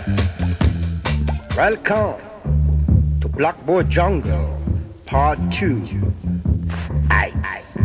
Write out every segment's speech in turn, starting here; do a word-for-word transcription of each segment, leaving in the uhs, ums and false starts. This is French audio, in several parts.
Welcome to Blackboard Jungle, Part two. Ice.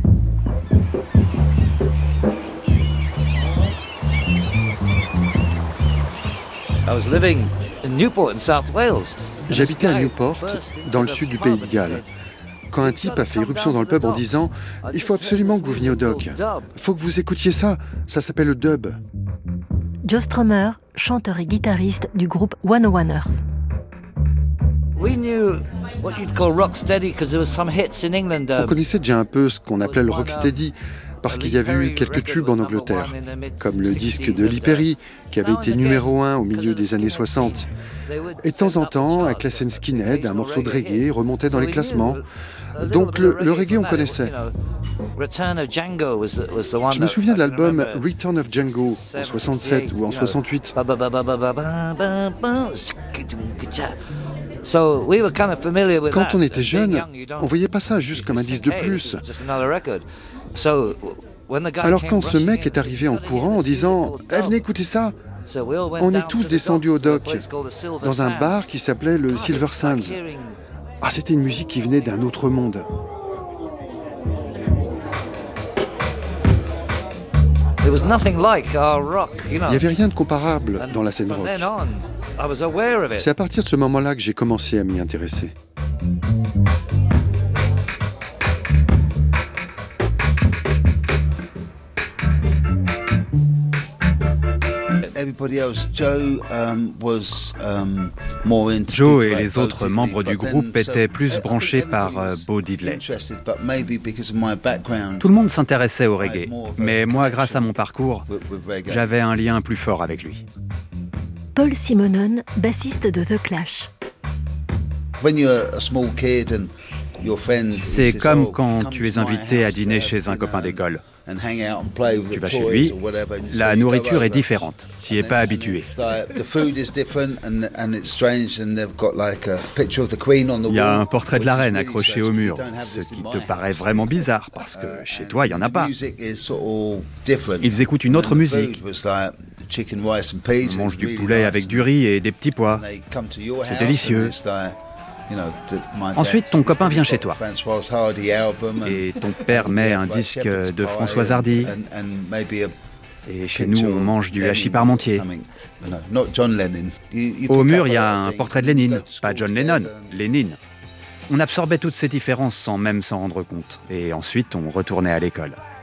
I was living in Newport in South Wales. J'habitais à Newport, dans le sud du pays de Galles, quand un type a fait irruption dans le pub en disant « Il faut absolument que vous veniez au dock. Il faut que vous écoutiez ça, ça s'appelle le dub. » Joe Strummer, chanteur et guitariste du groupe one oh oneers. We knew what you'd call rocksteady because there was some hits in England. On connaissait déjà un peu ce qu'on appelait le rocksteady, parce qu'il y avait eu quelques tubes en Angleterre, comme le disque de Lee Perry, qui avait été numéro un au milieu des années soixante. Et de temps en temps, un classique skinhead, un morceau de reggae remontait dans les classements. Donc le, le reggae, on connaissait. Je me souviens de l'album Return of Django, en soixante-sept ou en soixante-huit. Quand on était jeune, on voyait pas ça juste comme un disque de plus. Alors quand ce mec est arrivé en courant en disant « Eh, venez écouter ça !» On est tous descendus au dock, dans un bar qui s'appelait le Silver Sands. Ah, c'était une musique qui venait d'un autre monde. Il n'y avait rien de comparable dans la scène rock. C'est à partir de ce moment-là que j'ai commencé à m'y intéresser. Joe et les autres membres du groupe étaient plus branchés par euh, Bo Diddley. Tout le monde s'intéressait au reggae, mais moi, grâce à mon parcours, j'avais un lien plus fort avec lui. Paul Simonon, bassiste de The Clash. C'est comme quand tu es invité à dîner chez un copain d'école. Tu vas chez lui, la nourriture est différente, tu n'y es pas habitué. Il y a un portrait de la reine accroché au mur, ce qui te paraît vraiment bizarre, parce que chez toi, il n'y en a pas. Ils écoutent une autre musique. On mange du poulet avec du riz et des petits pois. C'est délicieux. Ensuite, ton copain vient chez toi et ton père met un disque de Françoise Hardy. Et chez nous, on mange du hachis parmentier. Au mur, il y a un portrait de Lénine, pas John Lennon, Lénine. On absorbait toutes ces différences sans même s'en rendre compte. Et ensuite, on retournait à l'école.